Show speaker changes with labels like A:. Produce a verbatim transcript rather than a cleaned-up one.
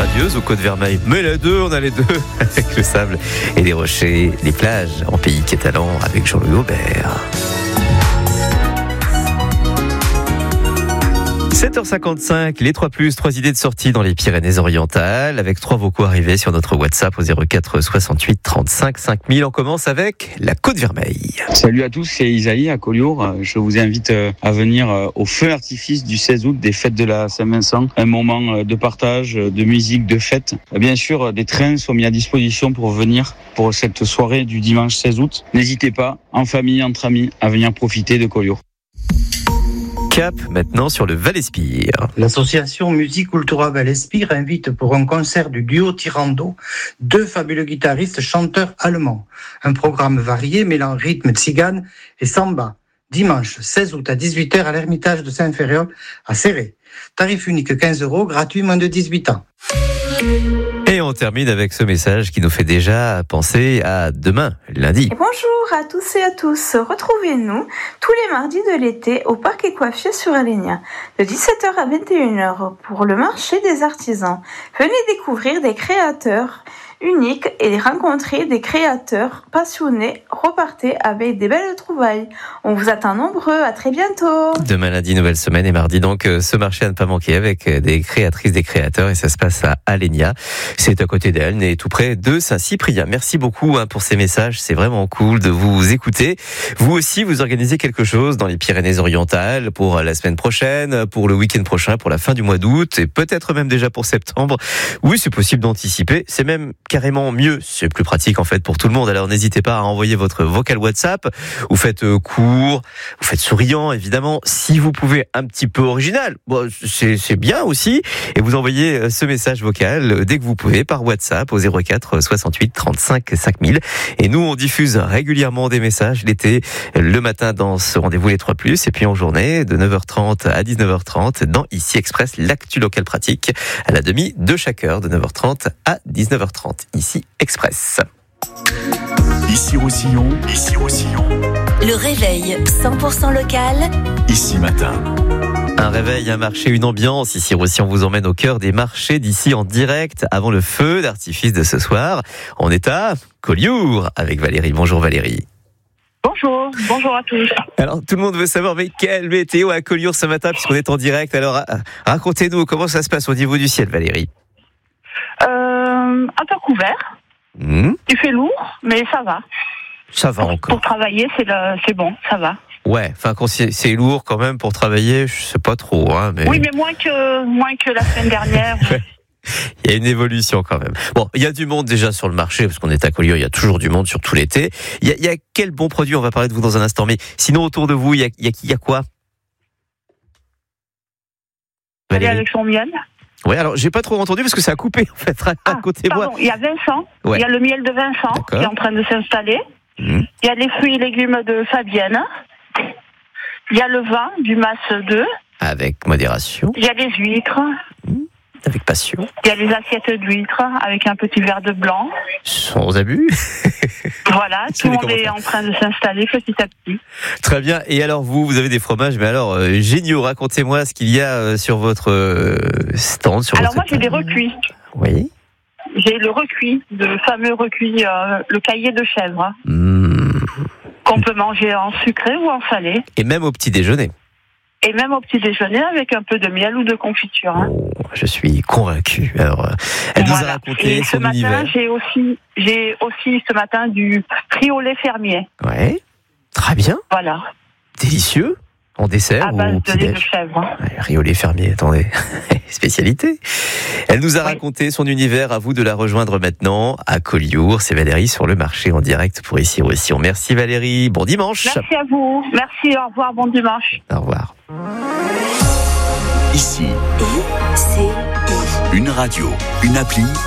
A: radieuse ou Côte-Vermeil? Mais les deux, on a les deux, avec le sable et les rochers, les plages en pays catalan avec Jean-Louis Aubert. sept heures cinquante-cinq, les trois plus, trois idées de sortie dans les Pyrénées-Orientales, avec trois vocaux arrivés sur notre WhatsApp au zéro quatre soixante-huit trente-cinq cinq mille. On commence avec la Côte-Vermeil.
B: Salut à tous, c'est Isaïe à Collioure. Je vous invite à venir au feu d'artifice du seize août des fêtes de la Saint-Vincent. Un moment de partage, de musique, de fête. Bien sûr, des trains sont mis à disposition pour venir pour cette soirée du dimanche seize août. N'hésitez pas, en famille, entre amis, à venir profiter de Collioure.
A: Cap maintenant sur le Val-Espire.
C: L'association Musique Cultura Val-Espire invite pour un concert du duo Tirando deux fabuleux guitaristes chanteurs allemands. Un programme varié mêlant rythme tzigane et samba. Dimanche seize août à dix-huit heures à l'Ermitage de Saint-Ferréol à Céré. Tarif unique quinze euros, gratuit moins de dix-huit ans.
A: Et on termine avec ce message qui nous fait déjà penser à demain, lundi.
D: Et bonjour à tous et à tous. Retrouvez-nous tous les mardis de l'été au Parc Écoifier sur Alenia, de dix-sept heures à vingt et une heures pour le marché des artisans. Venez découvrir des créateurs uniques et rencontrer des créateurs passionnés. Repartez avec des belles trouvailles. On vous attend nombreux. À très bientôt.
A: Demain lundi, nouvelle semaine, et mardi donc ce marché à ne pas manquer avec des créatrices, des créateurs, et ça se passe à Alenia. C'est à côté d'Elne et tout près de Saint-Cyprien. Merci beaucoup hein, pour ces messages. C'est vraiment cool de vous écouter. Vous aussi, vous organisez quelque chose dans les Pyrénées-Orientales pour la semaine prochaine, pour le week-end prochain, pour la fin du mois d'août et peut-être même déjà pour septembre. Oui, c'est possible d'anticiper. C'est même carrément mieux. C'est plus pratique en fait pour tout le monde. Alors n'hésitez pas à envoyer votre vocal WhatsApp. Vous faites euh, court, vous faites souriant évidemment. Si vous pouvez un petit peu original, bon, c'est, c'est bien aussi. Et vous envoyez ce message vocal dès que vous pouvez par WhatsApp au zéro quatre soixante-huit trente-cinq cinq mille. Et nous on diffuse régulièrement des messages l'été, le matin dans ce rendez-vous les trois plus et puis en journée de neuf heures trente à dix-neuf heures trente dans Ici Express, l'actu local pratique à la demi de chaque heure de neuf heures trente à dix-neuf heures trente. Ici Express.
E: Ici Roussillon, ici Roussillon.
F: Le réveil cent pour cent local.
E: Ici Matin.
A: Un réveil, un marché, une ambiance. Ici Roussillon vous emmène au cœur des marchés d'ici en direct avant le feu d'artifice de ce soir. On est à Collioure avec Valérie. Bonjour Valérie.
G: Bonjour, bonjour à tous.
A: Alors tout le monde veut savoir mais quelle météo à Collioure ce matin puisqu'on est en direct. Alors racontez-nous comment ça se passe au niveau du ciel Valérie.
G: Euh, un peu couvert. Mmh. Il fait lourd, mais ça va.
A: Ça va
G: pour,
A: encore.
G: Pour travailler, c'est, le, c'est bon, ça va.
A: Ouais, enfin quand c'est, c'est lourd quand même pour travailler, je sais pas trop. Hein, mais...
G: Oui, mais moins que, moins que la semaine dernière.
A: Il y a une évolution quand même. Bon, il y a du monde déjà sur le marché, parce qu'on est à Collioure, il y a toujours du monde, surtout l'été. Il y a, il y a quel bon produit, on va parler de vous dans un instant, mais sinon autour de vous, il y a, il y a, il y a quoi?
G: Valérie avec son miel.
A: Oui, alors j'ai pas trop entendu parce que ça a coupé en fait. Racontez-moi.
G: Pardon, il y a Vincent,
A: ouais.
G: Il y a le miel de Vincent D'accord. qui est en train de s'installer. Mmh. Il y a les fruits et légumes de Fabienne. Il y a le vin du Mas deux.
A: Avec modération.
G: Il y a les huîtres.
A: Mmh. Avec passion.
G: Il y a les assiettes d'huîtres avec un petit verre de blanc.
A: Sans abus.
G: Voilà, tout le monde est en train de s'installer petit à petit.
A: Très bien. Et alors vous, vous avez des fromages, mais alors euh, géniaux. Racontez-moi ce qu'il y a euh, sur votre euh, stand. Sur
G: alors
A: votre
G: moi, j'ai des recuits.
A: Oui.
G: J'ai le recuit, le fameux recuit, euh, le caillé de chèvre,
A: mmh.
G: qu'on peut manger en sucré ou en salé.
A: Et même au petit déjeuner.
G: Et même au petit déjeuner avec un peu de miel ou de confiture. Hein.
A: Oh, je suis convaincu. Alors, elle
G: voilà.
A: nous a raconté
G: et
A: son
G: ce matin,
A: univers.
G: J'ai aussi, j'ai aussi ce matin du riz au lait fermier.
A: Ouais, très bien.
G: Voilà.
A: Délicieux. En dessert
G: à
A: ou
G: base
A: au
G: de lait de chèvre.
A: Ouais, riz au lait fermier, attendez. Spécialité. Elle nous a oui. raconté son univers. À vous de la rejoindre maintenant à Collioure. C'est Valérie sur le marché en direct pour Ici Roussillon. Merci Valérie. Bon dimanche.
G: Merci à vous. Merci. Au revoir. Bon dimanche.
A: Au revoir.
E: Ici.
F: I, C, I.
E: Une radio, une appli.